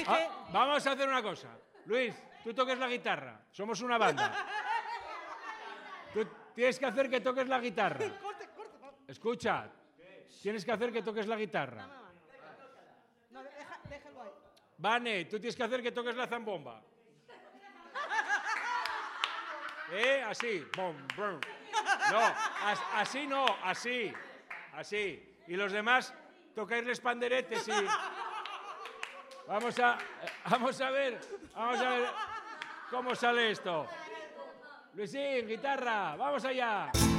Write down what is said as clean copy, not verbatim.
Vamos a hacer una cosa. Luis, tú toques la guitarra. Somos una banda. Tú tienes que hacer que toques la guitarra. Escucha, tienes que hacer que toques la guitarra. No, déjalo ahí. Vane, tú tienes que hacer que toques la zambomba. Así. Bom, bom. No, así no, así. Así. Y los demás tocáis los panderetes y... Vamos a ver cómo sale esto. Luisín, guitarra, vamos allá.